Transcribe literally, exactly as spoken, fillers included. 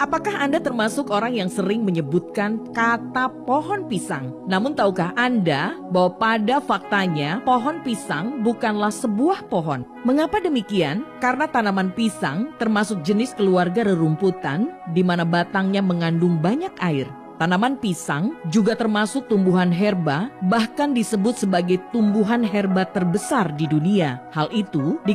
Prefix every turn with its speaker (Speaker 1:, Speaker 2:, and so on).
Speaker 1: Apakah Anda termasuk orang yang sering menyebutkan kata pohon pisang? Namun tahukah Anda bahwa pada faktanya pohon pisang bukanlah sebuah pohon? Mengapa demikian? Karena tanaman pisang termasuk jenis keluarga rerumputan di mana batangnya mengandung banyak air. Tanaman pisang juga termasuk tumbuhan herba, bahkan disebut sebagai tumbuhan herba terbesar di dunia. Hal itu